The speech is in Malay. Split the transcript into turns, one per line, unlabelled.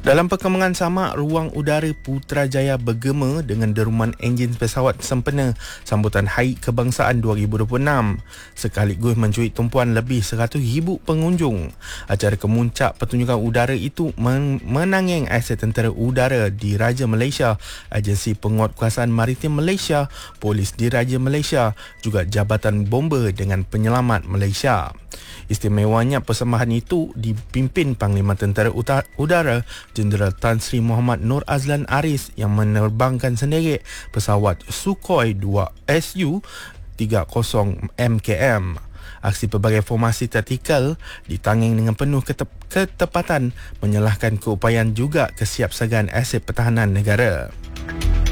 Dalam perkembangan sama, ruang udara Putrajaya bergema dengan deruman enjin pesawat sempena sambutan Hari Kebangsaan 2026 sekaligus mencuit tumpuan lebih 100,000 pengunjung. Acara kemuncak pertunjukan udara itu menanging aset tentera udara di Raja Malaysia, Agensi Penguatkuasaan Maritim Malaysia, Polis Diraja Malaysia, juga Jabatan Bomber dengan Penyelamat Malaysia. Istimewanya persembahan itu dipimpin Panglima Tentera Udara Jeneral Tan Sri Muhammad Nur Azlan Aris yang menerbangkan sendiri pesawat Sukhoi 2 Su-30 MKM. Aksi pelbagai formasi taktikal ditanging dengan penuh ketepatan menyalahkan keupayaan juga kesiapsagaan aset pertahanan negara.